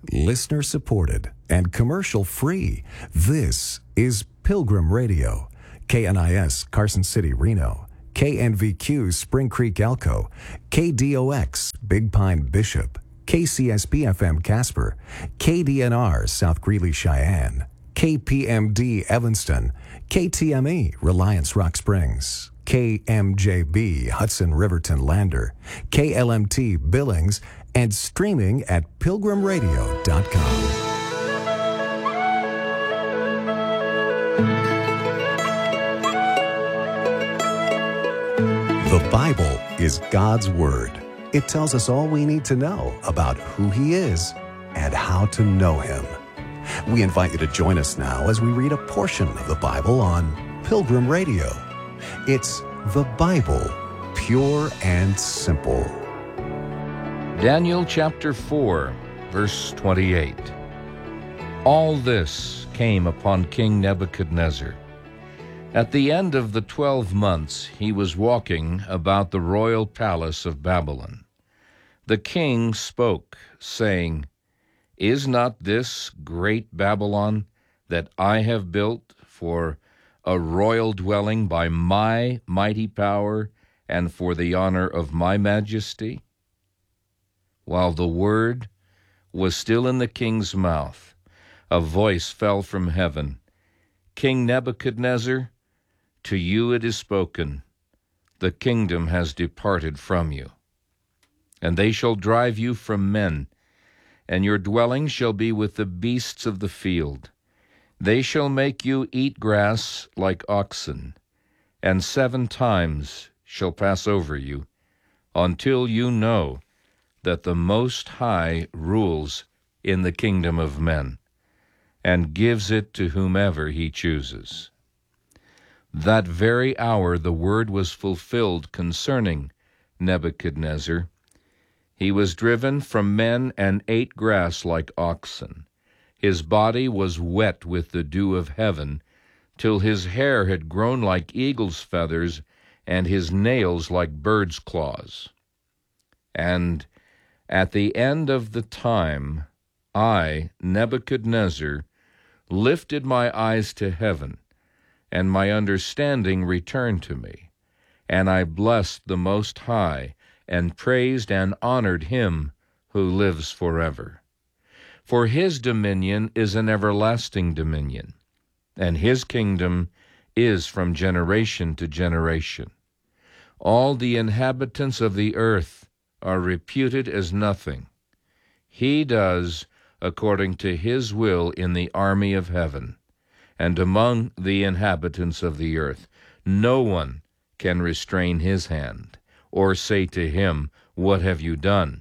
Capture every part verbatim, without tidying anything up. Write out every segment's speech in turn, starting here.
listener supported, and commercial free. This is Pilgrim Radio, K N I S Carson City, Reno, K N V Q Spring Creek, Elko, K D O X Big Pine, Bishop, K C S P F M Casper, K D N R South Greeley, Cheyenne, K P M D Evanston, K T M E Reliance Rock Springs, K M J B Hudson Riverton Lander, K L M T Billings, and streaming at pilgrim radio dot com. The Bible is God's Word. It tells us all we need to know about who He is and how to know Him. We invite you to join us now as we read a portion of the Bible on Pilgrim Radio. It's the Bible, pure and simple. Daniel chapter four, verse twenty-eight. All this came upon King Nebuchadnezzar. At the end of the twelve months, he was walking about the royal palace of Babylon. The king spoke, saying, Is not this great Babylon that I have built for a royal dwelling by my mighty power and for the honor of my majesty? While the word was still in the king's mouth, a voice fell from heaven, King Nebuchadnezzar, to you it is spoken, the kingdom has departed from you. And they shall drive you from men, and your dwelling shall be with the beasts of the field. They shall make you eat grass like oxen, and seven times shall pass over you, until you know that the Most High rules in the kingdom of men, and gives it to whomever he chooses. That very hour the word was fulfilled concerning Nebuchadnezzar. He was driven from men and ate grass like oxen. His body was wet with the dew of heaven, till his hair had grown like eagle's feathers, and his nails like bird's claws. And at the end of the time, I, Nebuchadnezzar, lifted my eyes to heaven, and my understanding returned to me, and I blessed the Most High, and praised and honored him who lives forever. For his dominion is an everlasting dominion, and his kingdom is from generation to generation. All the inhabitants of the earth are reputed as nothing. He does according to his will in the army of heaven, and among the inhabitants of the earth no one can restrain his hand, or say to him, What have you done?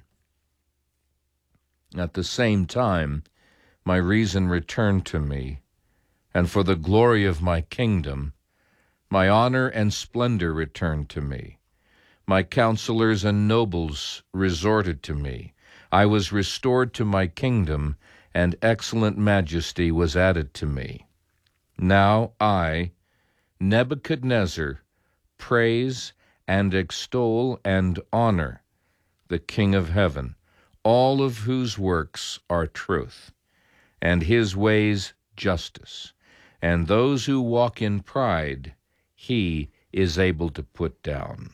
At the same time, my reason returned to me, and for the glory of my kingdom, my honor and splendor returned to me. My counselors and nobles resorted to me. I was restored to my kingdom, and excellent majesty was added to me. Now I, Nebuchadnezzar, praise and extol and honor the King of heaven, all of whose works are truth, and his ways justice, and those who walk in pride he is able to put down.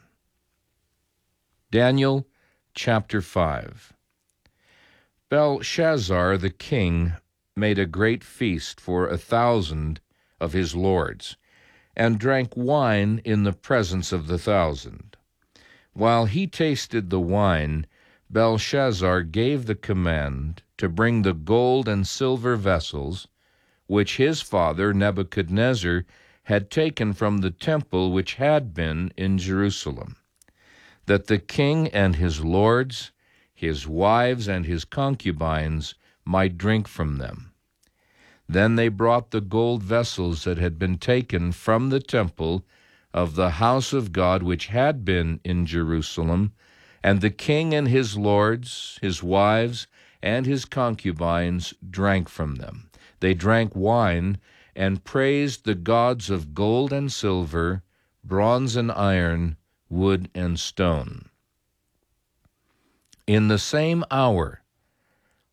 Daniel chapter five. Belshazzar the king made a great feast for a thousand of his lords, and drank wine in the presence of the thousand. While he tasted the wine, Belshazzar gave the command to bring the gold and silver vessels, which his father Nebuchadnezzar had taken from the temple which had been in Jerusalem, that the king and his lords, his wives and his concubines might drink from them. Then they brought the gold vessels that had been taken from the temple of the house of God which had been in Jerusalem, and the king and his lords, his wives, and his concubines drank from them. They drank wine and praised the gods of gold and silver, bronze and iron, wood and stone. In the same hour,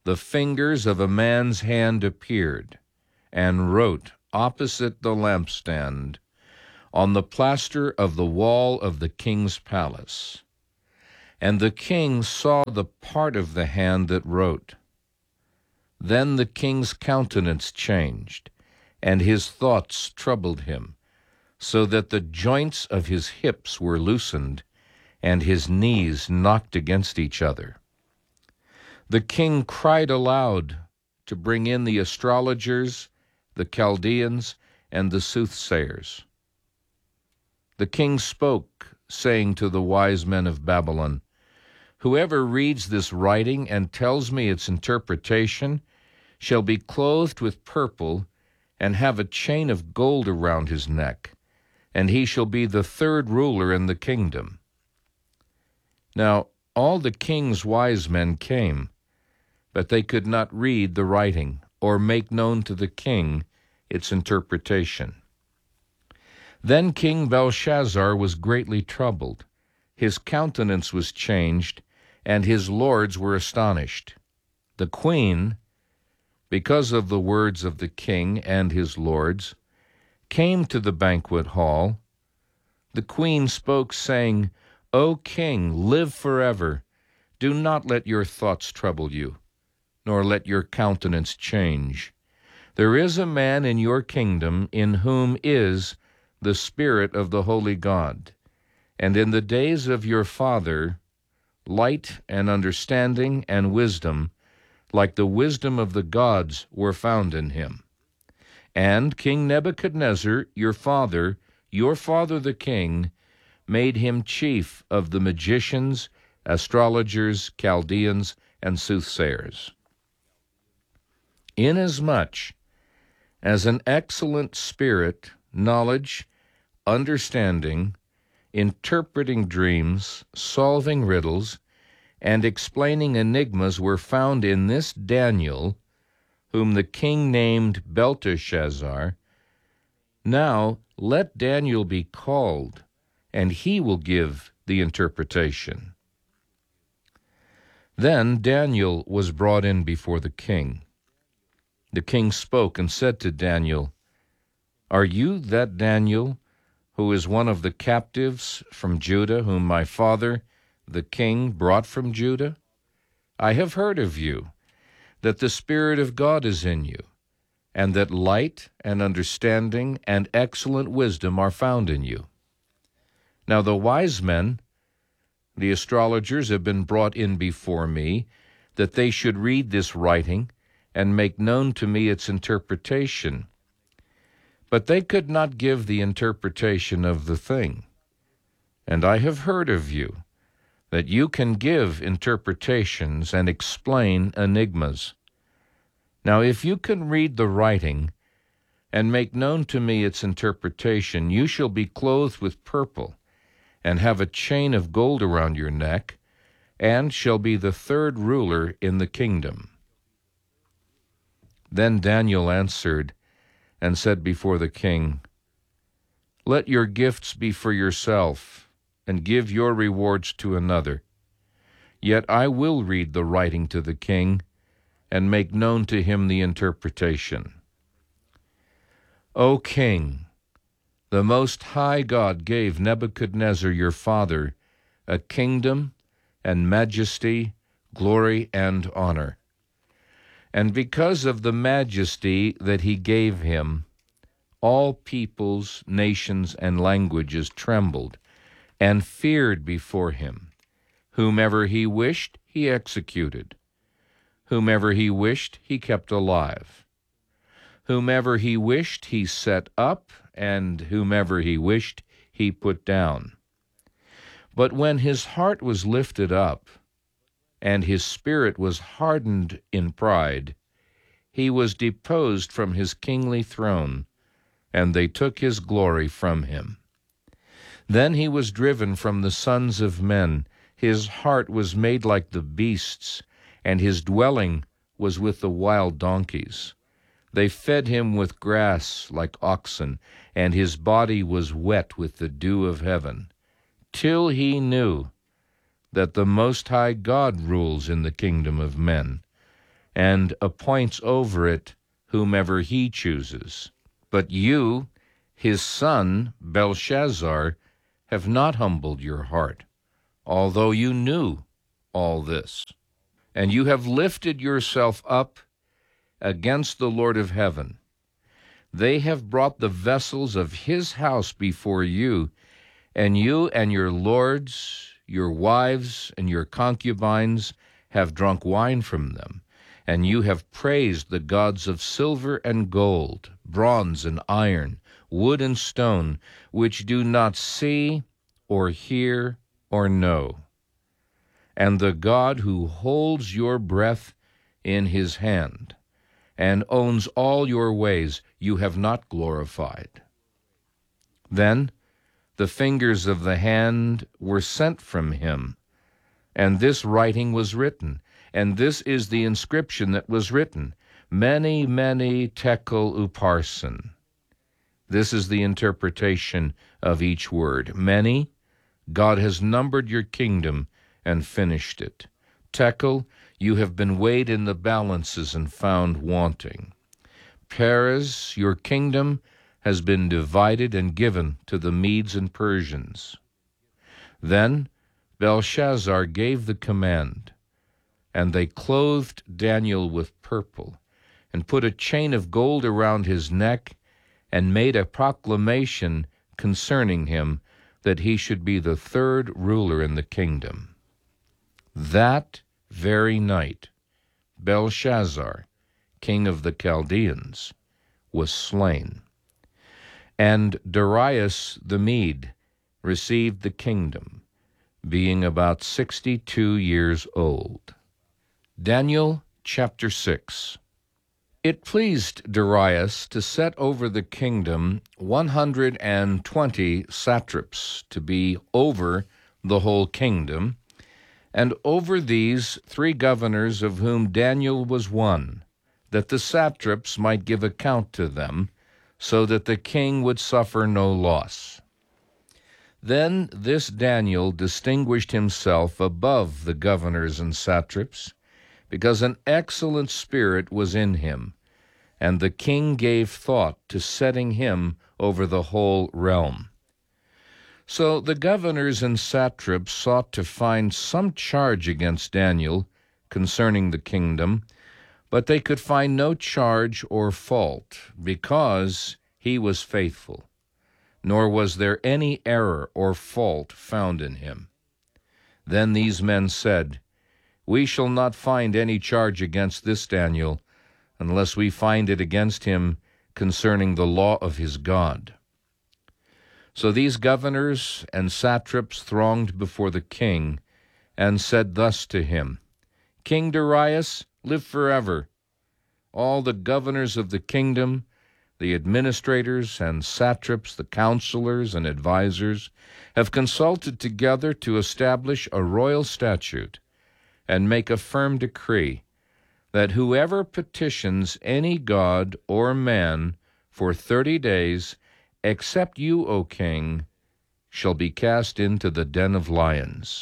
the fingers of a man's hand appeared and wrote opposite the lampstand on the plaster of the wall of the king's palace. And the king saw the part of the hand that wrote. Then the king's countenance changed, and his thoughts troubled him, so that the joints of his hips were loosened, and his knees knocked against each other. The king cried aloud to bring in the astrologers, the Chaldeans, and the soothsayers. The king spoke, saying to the wise men of Babylon, "Whoever reads this writing and tells me its interpretation shall be clothed with purple and have a chain of gold around his neck, and he shall be the third ruler in the kingdom." Now all the king's wise men came, but they could not read the writing or make known to the king its interpretation. Then King Belshazzar was greatly troubled. His countenance was changed, and his lords were astonished. The queen, because of the words of the king and his lords, came to the banquet hall. The queen spoke, saying, "O king, live forever. Do not let your thoughts trouble you, nor let your countenance change. There is a man in your kingdom in whom is the Spirit of the Holy God, and in the days of your father, light and understanding and wisdom, like the wisdom of the gods, were found in him. And King Nebuchadnezzar, your father, your father the king, made him chief of the magicians, astrologers, Chaldeans, and soothsayers. Inasmuch as an excellent spirit, knowledge, understanding, interpreting dreams, solving riddles, and explaining enigmas were found in this Daniel, whom the king named Belteshazzar, now let Daniel be called, and he will give the interpretation." Then Daniel was brought in before the king. The king spoke and said to Daniel, "Are you that Daniel, who is one of the captives from Judah, whom my father, the king, brought from Judah? I have heard of you, that the Spirit of God is in you, and that light and understanding and excellent wisdom are found in you. Now the wise men, the astrologers, have been brought in before me, that they should read this writing and make known to me its interpretation. But they could not give the interpretation of the thing. And I have heard of you, that you can give interpretations and explain enigmas. Now if you can read the writing and make known to me its interpretation, you shall be clothed with purple, and have a chain of gold around your neck, and shall be the third ruler in the kingdom." Then Daniel answered and said before the king, "Let your gifts be for yourself, and give your rewards to another. Yet I will read the writing to the king, and make known to him the interpretation. O king, the Most High God gave Nebuchadnezzar your father a kingdom and majesty, glory and honor. And because of the majesty that he gave him, all peoples, nations, and languages trembled and feared before him. Whomever he wished, he executed. Whomever he wished, he kept alive. Whomever he wished, he set up, and whomever he wished, he put down. But when his heart was lifted up, and his spirit was hardened in pride, he was deposed from his kingly throne, and they took his glory from him. Then he was driven from the sons of men. His heart was made like the beasts, and his dwelling was with the wild donkeys. They fed him with grass like oxen, and his body was wet with the dew of heaven, till he knew that the Most High God rules in the kingdom of men, and appoints over it whomever he chooses. But you, his son Belshazzar, have not humbled your heart, although you knew all this. And you have lifted yourself up against the Lord of heaven. They have brought the vessels of his house before you, and you and your lords, your wives, and your concubines have drunk wine from them, and you have praised the gods of silver and gold, bronze and iron, wood and stone, which do not see or hear or know. And the God who holds your breath in his hand and owns all your ways, you have not glorified. Then the fingers of the hand were sent from him, and this writing was written, and this is the inscription that was written, Mene, Mene, Tekel Upharsin. This is the interpretation of each word. Mene, God has numbered your kingdom and finished it. Tekel, you have been weighed in the balances and found wanting. Peres, your kingdom has been divided and given to the Medes and Persians. Then Belshazzar gave the command, and they clothed Daniel with purple, and put a chain of gold around his neck, and made a proclamation concerning him, that he should be the third ruler in the kingdom. That very night, Belshazzar, king of the Chaldeans, was slain, and Darius the Mede received the kingdom, being about sixty-two years old. Daniel chapter six. It pleased Darius to set over the kingdom one hundred and twenty satraps to be over the whole kingdom, and over these three governors, of whom Daniel was one, that the satraps might give account to them, so that the king would suffer no loss. Then this Daniel distinguished himself above the governors and satraps, because an excellent spirit was in him, and the king gave thought to setting him over the whole realm. So the governors and satraps sought to find some charge against Daniel concerning the kingdom, but they could find no charge or fault, because he was faithful, nor was there any error or fault found in him. Then these men said, We shall not find any charge against this Daniel, unless we find it against him concerning the law of his God. So these governors and satraps thronged before the king, and said thus to him, King Darius, live forever. All the governors of the kingdom, the administrators and satraps, the counselors and advisers, have consulted together to establish a royal statute and make a firm decree, that whoever petitions any god or man for thirty days, except you, O king, shall be cast into the den of lions.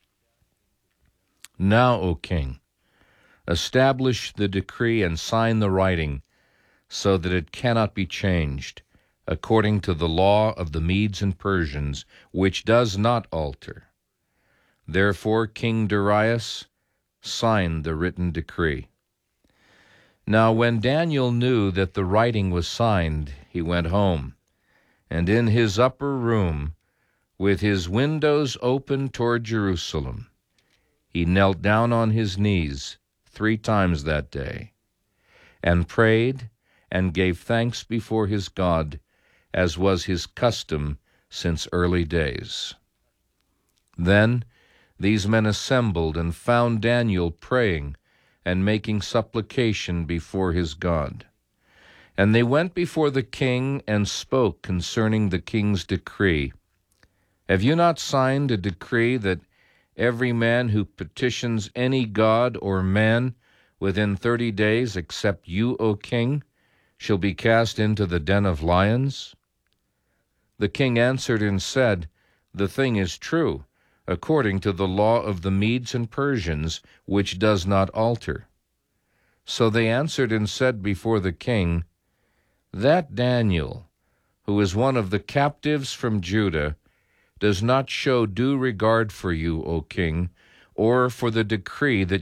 Now, O king, establish the decree and sign the writing, so that it cannot be changed, according to the law of the Medes and Persians, which does not alter. Therefore King Darius signed the written decree. Now when Daniel knew that the writing was signed, he went home, and in his upper room, with his windows open toward Jerusalem, he knelt down on his knees three times that day, and prayed and gave thanks before his God, as was his custom since early days. Then these men assembled and found Daniel praying and making supplication before his God. And they went before the king and spoke concerning the king's decree. Have you not signed a decree that every man who petitions any god or man within thirty days, except you, O king, shall be cast into the den of lions? The king answered and said, The thing is true, according to the law of the Medes and Persians, which does not alter. So they answered and said before the king, That Daniel, who is one of the captives from Judah, does not show due regard for you, O king, or for the decree that